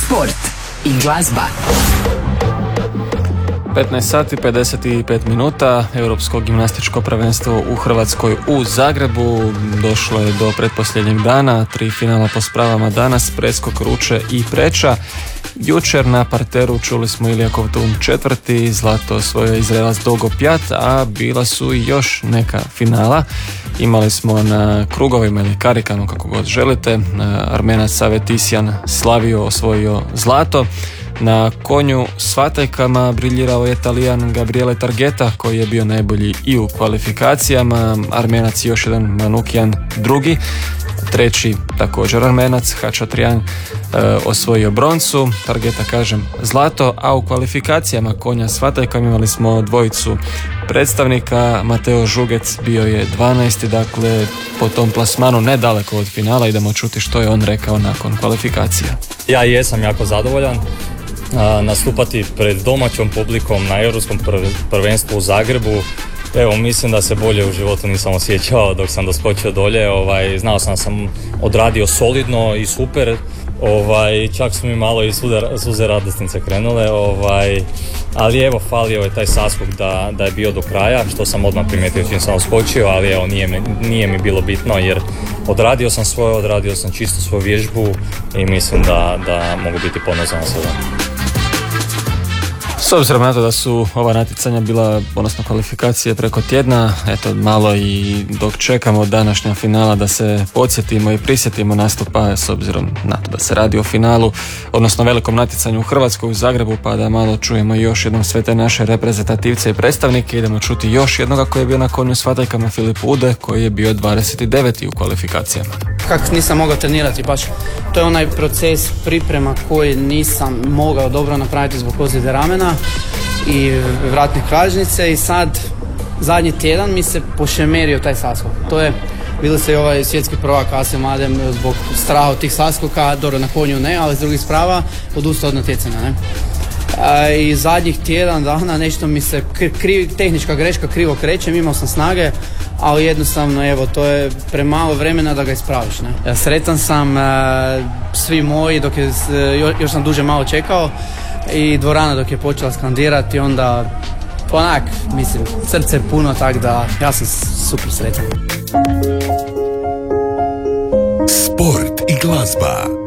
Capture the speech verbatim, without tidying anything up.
Sport i glazba. petnaest sati pedeset pet minuta, Europsko gimnastičko prvenstvo u Hrvatskoj u Zagrebu. Došlo je do pretposljednjeg dana, tri finala po spravama danas, preskok, ruče i preča. Jučer na parteru čuli smo Ilija Kovtun četvrti, zlato osvojio Izraelac Dogo Pjat, a bila su i još neka finala. Imali smo na krugovima ili karikama, kako god želite, Armenac Savetisjan slavio, osvojio zlato. Na konju s vatajkama briljirao je Talijan Gabriele Targeta, koji je bio najbolji i u kvalifikacijama. Armenac još jedan Manukian drugi. Treći također Armenac Hachatrian e, osvojio broncu, Targeta kažem zlato, a u kvalifikacijama konja s vatajkom imali smo dvojicu predstavnika. Mateo Žugec bio je dvanaesti, dakle po tom plasmanu nedaleko od finala. Idemo čuti što je on rekao nakon kvalifikacija. Ja jesam jako zadovoljan. A, nastupati pred domaćom publikom na Europskom prvenstvu u Zagrebu. Evo, mislim da se bolje u životu nisam osjećao dok sam doskočio dolje. Ovaj, znao sam da sam odradio solidno i super. Ovaj, čak su mi malo i suze, suze radosnice krenule. Ovaj, ali evo, falio je taj saskok da, da je bio do kraja, što sam odmah primijetio čim sam skočio, ali evo, nije mi, nije mi bilo bitno jer odradio sam svoje, odradio sam čisto svoju vježbu i mislim da, da mogu biti ponosan na sebe. S obzirom na to da su ova natjecanja bila, odnosno kvalifikacije preko tjedna, eto malo i dok čekamo današnja finala da se podsjetimo i prisjetimo nastupa, s obzirom na to da se radi o finalu, odnosno velikom natjecanju u Hrvatskoj u Zagrebu, pa da malo čujemo još jednom sve te naše reprezentativce i predstavnike. Idemo čuti još jednoga koji je bio na konju s vatajkama, Filip Ude, koji je bio dvadeset deveti u kvalifikacijama. Kako nisam mogao trenirati, baš to je onaj proces priprema koji nisam mogao dobro napraviti zbog ozljede ramena i vratne kralježnice i sad zadnji tjedan mi se pošemerio taj saskok. To je, bili se i ovaj svjetski prvak Asim Adem zbog straha od tih saskoka, dobro na konju ne, ali s drugih sprava odustao od natjecanja, ne. A, i zadnjih tjedan dana nešto mi se kriv, tehnička greška krivo kreće, imao sam snage, ali jednostavno evo to je premalo vremena da ga ispraviš, ne. Ja sretan sam, a, svi moji dok je, još, još sam duže malo čekao i dvorana dok je počela skandirati, onda onak, mislim, srce puno, tak da ja sam super sretan. Sport i glazba.